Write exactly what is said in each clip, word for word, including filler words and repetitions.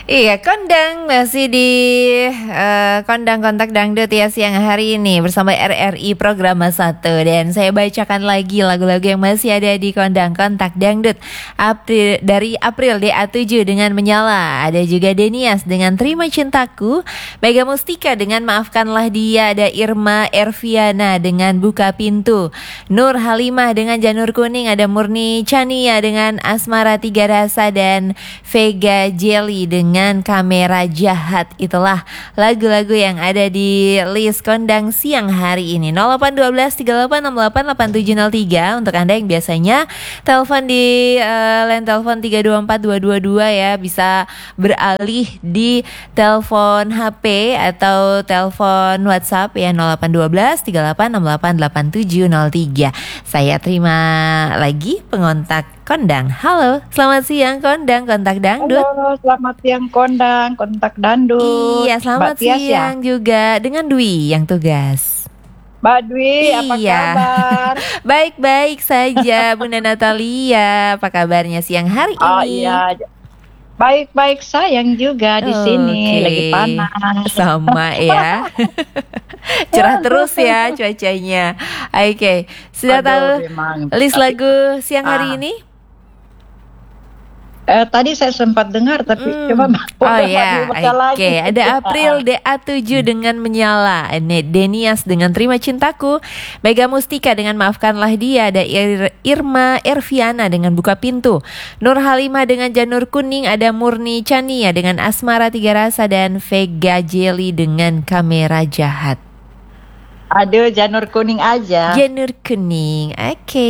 Iya, kondang masih di eh, kondang kontak dangdut ya siang hari ini bersama R R I Programa satu. Dan saya bacakan lagi lagu-lagu yang masih ada di kondang kontak dangdut. April, dari April D A tujuh dengan Menyala. Ada juga Denias dengan Terima Cintaku. Mega Mustika dengan Maafkanlah Dia. Ada Irma Erviana dengan Buka Pintu. Nur Halimah dengan Janur Kuning. Ada Murni Chania dengan Asmara Tiga Rasa. Dan Vega Jelly dengan Kamera Jahat. Itulah lagu-lagu yang ada di list kondang siang hari ini. nol delapan satu dua tiga delapan enam delapan delapan tujuh nol tiga untuk Anda yang biasanya telepon di uh, line telepon tiga dua empat dua dua dua ya, bisa beralih di telepon H P atau telepon WhatsApp ya nol delapan satu dua tiga delapan enam delapan delapan tujuh nol tiga. Saya terima lagi pengontak kondang. Halo, selamat siang kondang kontak dangdut. Halo, selamat siang kondang kontak dangdut. Iya, selamat Mbak Tias siang ya? juga dengan Dwi yang tugas. Mbak Dwi, apa Iya. kabar? Baik-baik saja, Bunda Natalia. Apa kabarnya siang hari Oh ini? iya, baik-baik sayang juga di sini, Oke. lagi panas. Sama ya. Cerah terus ya cuacanya. Oke, sudah Aduh, tahu memang. list Tapi, lagu siang hari ah, ini? eh, tadi saya sempat dengar, tapi Hmm. coba Mbak Oh Mbak ya, Dwi baca oke. lagi. Ada April D A tujuh dengan Menyala, Ne- Denias dengan Terima Cintaku, Mega Mustika dengan Maafkanlah Dia, ada Ir- Irma Erviana dengan Buka Pintu, Nur Halimah dengan Janur Kuning, ada Murni Chania dengan Asmara Tiga Rasa, dan Vega Jelly dengan Kamera Jahat. Aduh, janur kuning aja. Janur Kuning, oke.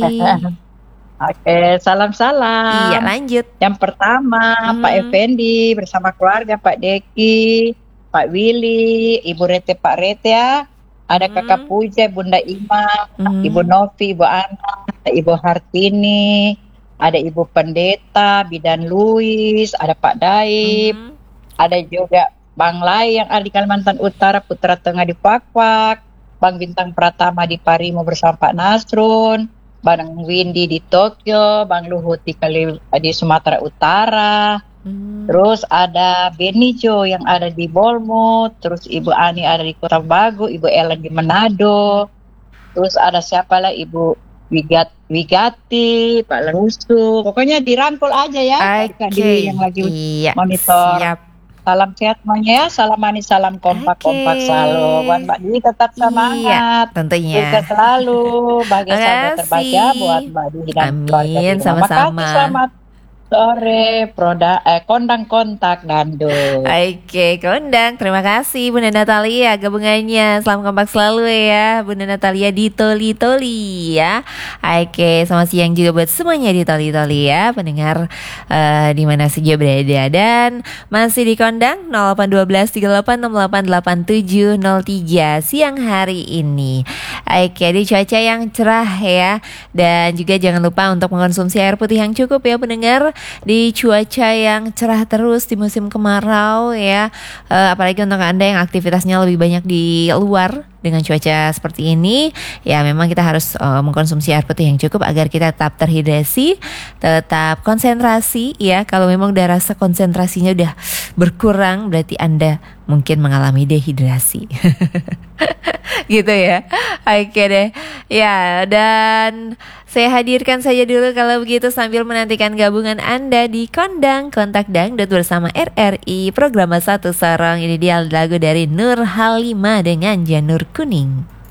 Oke, salam-salam. Iya, lanjut. Yang pertama, Hmm. Pak Effendi bersama keluarga, Pak Deki, Pak Willy, Ibu Rete, Pak Rete ya. Ada Hmm. Kakak Puja, Bunda Ima, Hmm. Ibu Novi, Ibu Ana, Ibu Hartini, ada Ibu Pendeta, Bidan Luis, ada Pak Daib, Hmm. ada juga Bang Lai yang ada di Kalimantan Utara, Putra Tengah di Pakwak, Bang Bintang Pratama di Parimo bersama Pak Nasrun, Bang Windy di Tokyo, Bang Luhut di, Kali, di Sumatera Utara, Hmm. terus ada Benijo yang ada di Bolmo, terus Ibu Ani ada di Kota Bagu, Ibu Ellen di Manado, terus ada siapa lah Ibu Wigat, Wigati, Pak Lerusu, pokoknya dirangkul aja ya, Kak Oke, Dewi yang lagi iya, monitor. siap. Salam sehat semuanya ya, salam manis, salam kompak-kompak Oke. selalu. Buat Mbak Dwi tetap semangat. Iya, tentunya. Sukses selalu. Bahagia sahabat Makasih. terbahagia buat Mbak Dwi dan keluarga di Amin, rumah. sama-sama. Makasih, selamat sore, Proda, eh, kondang kontak dangdut. Oke, kondang. Terima kasih Bunda Natalia gabungannya. Selamat kompak selalu ya Bunda Natalia di Toli-Toli ya. Oke, selamat siang juga buat semuanya di Toli-Toli ya, pendengar eh, di mana saja berada. Dan masih di kondang nol delapan satu dua tiga delapan enam delapan delapan tujuh nol tiga siang hari ini. Oke, di cuaca yang cerah ya. Dan juga jangan lupa untuk mengkonsumsi air putih yang cukup ya pendengar. Di cuaca yang cerah terus di musim kemarau ya, uh, apalagi untuk Anda yang aktivitasnya lebih banyak di luar dengan cuaca seperti ini, ya memang kita harus uh, mengkonsumsi air putih yang cukup agar kita tetap terhidrasi, tetap konsentrasi ya. Kalau memang udah rasa konsentrasinya udah berkurang, berarti Anda mungkin mengalami dehidrasi. Gitu ya. Oke deh. Ya, dan saya hadirkan saja dulu kalau begitu sambil menantikan gabungan Anda di Kondang Kontak Dangdut bersama R R I Programa satu Sorong. Ini dia lagu dari Nur Halimah dengan Janur Kuning.